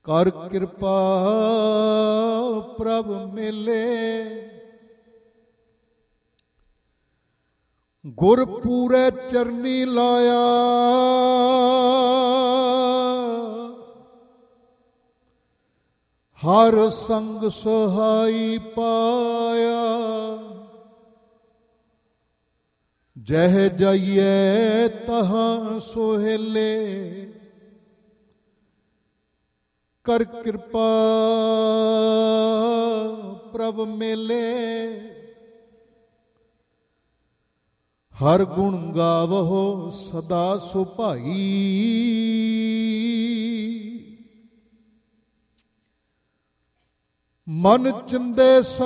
ਕਰ ਕਿਰਪਾ ਪ੍ਰਭ ਮੇਲੇ। ਗੁਰ ਪੂਰੇ ਚਰਨੀ ਲਾਇਆ, ਹਰ ਸੰਗ ਸਹਾਈ ਪਾਇਆ। ਜਹ ਜਾਈਏ ਤਹਾਂ ਸੋਹਿਲੇ, ਕਰ ਕਿਰਪਾ ਪ੍ਰਭ ਮੇਲੇ। ਹਰ ਗੁਣ ਗਾਵਹੁ ਸਦਾ ਸੁਭਾਈ, ਮਨ ਚਿੰਦੇ